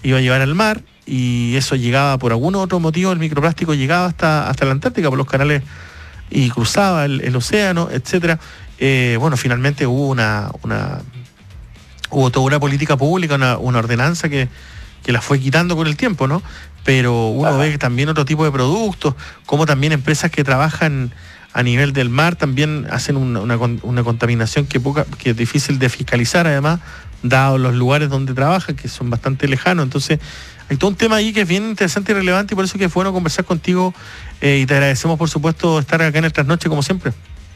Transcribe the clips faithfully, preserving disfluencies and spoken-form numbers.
iba a llevar al mar, y eso llegaba por algún otro motivo, el microplástico llegaba hasta, hasta la Antártica por los canales y cruzaba el, el océano, etcétera. Eh, bueno, finalmente hubo una, una hubo toda una política pública, una, una ordenanza que, que la fue quitando con el tiempo, ¿no? Pero uno Ajá. ve que también otro tipo de productos, como también empresas que trabajan a nivel del mar también hacen una, una, una contaminación que, poca, que es difícil de fiscalizar, además, dados los lugares donde trabajan, que son bastante lejanos. Entonces, hay todo un tema ahí que es bien interesante y relevante, y por eso que es bueno conversar contigo, eh, y te agradecemos, por supuesto, estar acá en el Trasnoche, como siempre.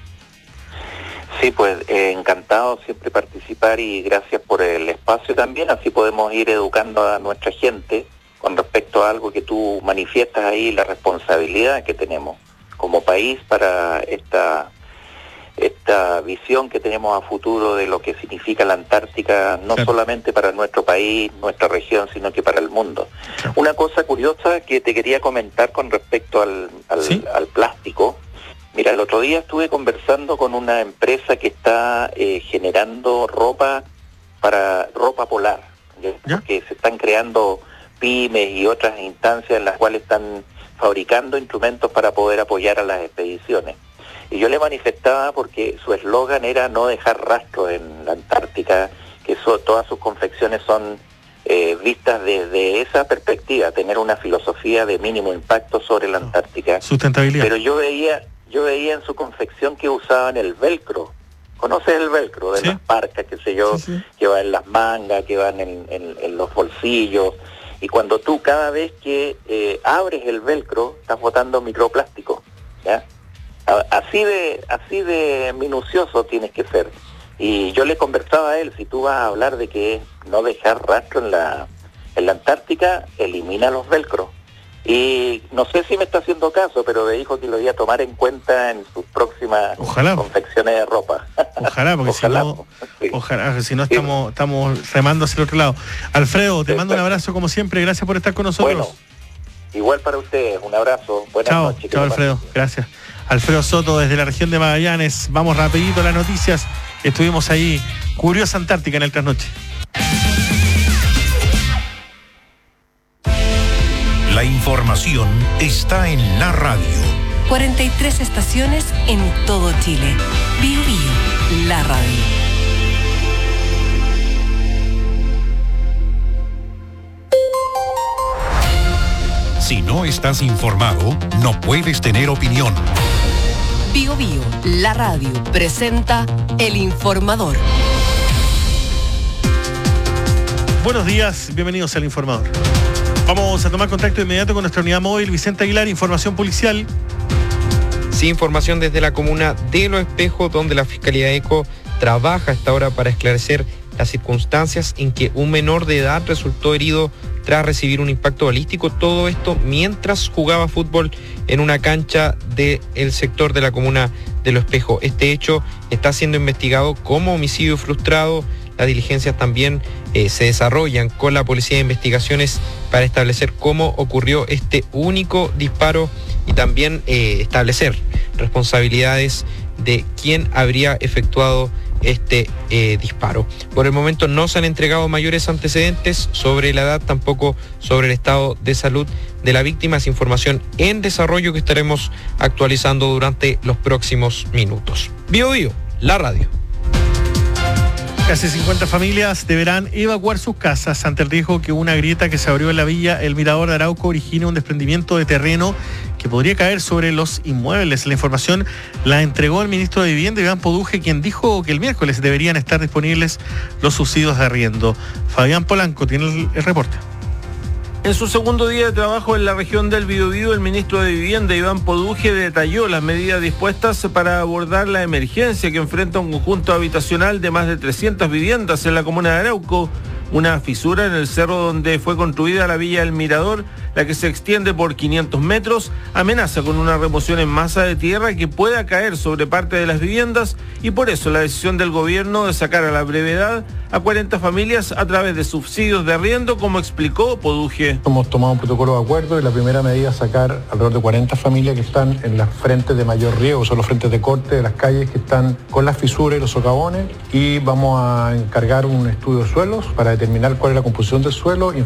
Sí, pues eh, encantado siempre participar, y gracias por el espacio también, así podemos ir educando a nuestra gente con respecto a algo que tú manifiestas ahí, la responsabilidad que tenemos como país para esta esta visión que tenemos a futuro de lo que significa la Antártica, no claro. solamente para nuestro país, nuestra región, sino que para el mundo. Claro. Una cosa curiosa que te quería comentar con respecto al, al, ¿Sí? al plástico. Mira, el otro día estuve conversando con una empresa que está eh, generando ropa para ropa polar, ¿Ya? que se están creando pymes y otras instancias en las cuales están fabricando instrumentos para poder apoyar a las expediciones. Y yo le manifestaba, porque su eslogan era no dejar rastro en la Antártica, que eso, todas sus confecciones son eh, vistas desde esa perspectiva, tener una filosofía de mínimo impacto sobre la Antártica. Sustentabilidad. Pero yo veía, yo veía en su confección que usaban el velcro. ¿Conoces el velcro? De ¿Sí? las parcas, qué sé yo, sí, sí. que va en las mangas, que van en, en, en los bolsillos. Y cuando tú cada vez que eh, abres el velcro, estás botando microplástico, ¿ya? Así de, así de minucioso tienes que ser. Y yo le conversaba a él, si tú vas a hablar de que no dejar rastro en la, en la Antártica, elimina los velcros. Y no sé si me está haciendo caso, pero me dijo que lo iba a tomar en cuenta en sus próximas ojalá. confecciones de ropa. Ojalá, porque ojalá, si no, sí. ojalá, si no estamos, sí. estamos remando hacia el otro lado. Alfredo, te sí, mando un abrazo como siempre, gracias por estar con nosotros. Bueno, igual para ustedes, un abrazo, buenas chao, noches. Chao, Alfredo, gracias. Alfredo Soto desde la región de Magallanes. Vamos rapidito a las noticias. Estuvimos ahí, Curiosa Antártica en el Trasnoche. La información está en la radio. cuarenta y tres estaciones en todo Chile. Bio Bio, la radio. Si no estás informado, no puedes tener opinión. Bio Bio, la radio, presenta El Informador. Buenos días, bienvenidos al Informador. Vamos a tomar contacto de inmediato con nuestra unidad móvil. Vicente Aguilar, información policial. Sí, información desde la comuna de Los Espejos, donde la Fiscalía ECO trabaja hasta ahora para esclarecer las circunstancias en que un menor de edad resultó herido tras recibir un impacto balístico. Todo esto mientras jugaba fútbol en una cancha del sector de la comuna de Los Espejos. Este hecho está siendo investigado como homicidio frustrado. Las diligencias también eh, se desarrollan con la Policía de Investigaciones para establecer cómo ocurrió este único disparo y también eh, establecer responsabilidades de quién habría efectuado este eh, disparo. Por el momento no se han entregado mayores antecedentes sobre la edad, tampoco sobre el estado de salud de la víctima. Es información en desarrollo que estaremos actualizando durante los próximos minutos. Bio Bio, la radio. Casi cincuenta familias deberán evacuar sus casas ante el riesgo que una grieta que se abrió en la villa El Mirador de Arauco origine un desprendimiento de terreno que podría caer sobre los inmuebles. La información la entregó el ministro de Vivienda, Iván Poduje, quien dijo que el miércoles deberían estar disponibles los subsidios de arriendo. Fabián Polanco tiene el, el reporte. En su segundo día de trabajo en la región del Biobío, el ministro de Vivienda, Iván Poduje, detalló las medidas dispuestas para abordar la emergencia que enfrenta un conjunto habitacional de más de trescientas viviendas en la comuna de Arauco. Una fisura en el cerro donde fue construida la Villa El Mirador, la que se extiende por quinientos metros, amenaza con una remoción en masa de tierra que pueda caer sobre parte de las viviendas, y por eso la decisión del gobierno de sacar a la brevedad a cuarenta familias a través de subsidios de arriendo, como explicó Poduje. Hemos tomado un protocolo de acuerdo y la primera medida es sacar alrededor de cuarenta familias que están en las frentes de mayor riesgo, son los frentes de corte de las calles que están con las fisuras y los socavones, y vamos a encargar un estudio de suelos para determinar cuál es la composición del suelo.